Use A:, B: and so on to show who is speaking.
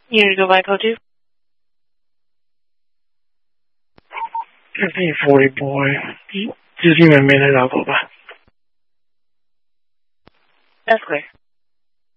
A: You need to go by code 2?
B: 1540 boy，资金门没来打狗吧？
A: That's clear.